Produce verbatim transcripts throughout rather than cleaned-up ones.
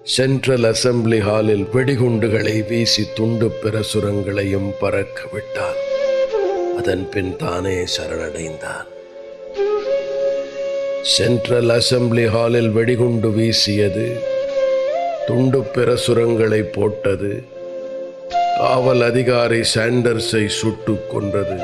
Central assembly ஹாலில் வெடிகுண்டுகளை வீசி துண்டு பிரசுரங்களையும் பறக்க விட்டான். அதன் பின் தானே சரணடைந்தான். சென்ட்ரல் அசெம்பிளி ஹாலில் வெடிகுண்டு வீசியது, துண்டு பிரசுரங்களை போட்டது, காவல் அதிகாரி சாண்டர்ஸை சுட்டுக் கொன்றது.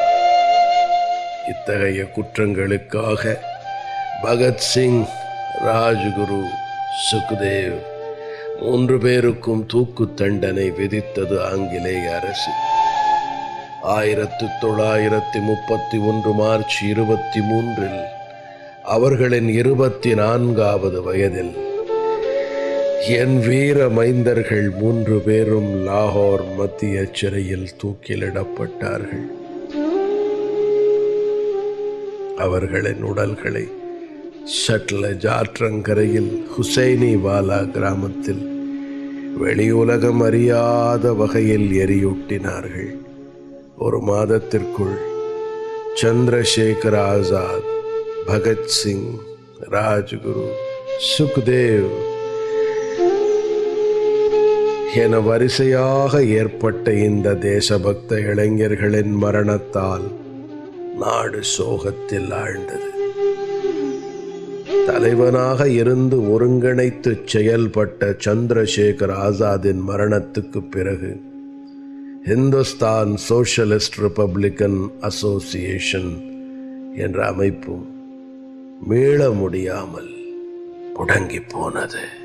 இத்தகைய குற்றங்களுக்காக பகத்சிங், ராஜ்குரு, சுக்தேவ் மூன்று பேருக்கும் தூக்கு தண்டனை விதித்தது ஆங்கிலேய அரசு. ஆயிரத்தி தொள்ளாயிரத்தி முப்பத்தி ஒன்று மார்ச் இருபத்தி மூன்றில் அவர்களின் இருபத்தி நான்காவது வயதில் என் வீர மைந்தர்கள் மூன்று பேரும் லாகோர் மத்திய சிறையில் தூக்கிலிடப்பட்டார்கள். அவர்களின் உடல்களை சட்லஜ் ஆற்றங்கரையில் ஹுசைனி வாலா கிராமத்தில் வெளியுலகம் அறியாத வகையில் எரியூட்டினார்கள். ஒரு மாதத்திற்குள் சந்திரசேகர் ஆசாத், பகத்சிங், ராஜ்குரு, சுக்தேவ் என வரிசையாக ஏற்பட்ட இந்த தேசபக்த இளைஞர்களின் மரணத்தால் நாடு சோகத்தில் ஆழ்ந்தது. தலைவனாக இருந்து ஒருங்கிணைத்து செயல்பட்ட சந்திரசேகர் ஆசாதின் மரணத்துக்கு பிறகு ஹிந்துஸ்தான் சோஷலிஸ்ட் ரிப்பப்ளிக்கன் அசோசியேஷன் என்ற அமைப்பும் மீள முடியாமல் முடங்கி போனது.